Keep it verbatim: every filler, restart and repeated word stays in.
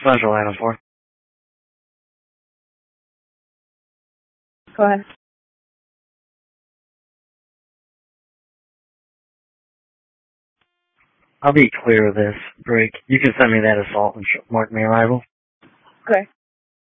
Central Item four. Go ahead. I'll be clear with this, Break. You can send me that assault and mark me arrival. Okay.